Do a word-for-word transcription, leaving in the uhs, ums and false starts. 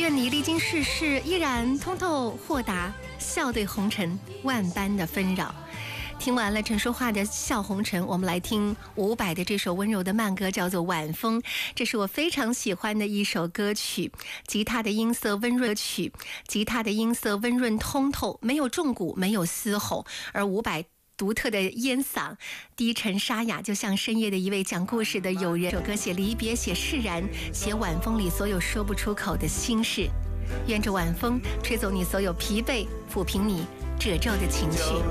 愿你历经世事，依然通透豁达，笑对红尘万般的纷扰。听完了陈淑桦的《笑红尘》，我们来听伍佰的这首温柔的慢歌，叫做《晚风》。这是我非常喜欢的一首歌曲，吉他的音色温润曲，吉他的音色温润通透，没有重鼓，没有嘶吼，而伍佰独特的烟嗓，低沉沙哑，就像深夜的一位讲故事的友人。这首歌写离别，写释然，写晚风里所有说不出口的心事。愿这晚风吹走你所有疲惫，抚平你褶皱的情绪。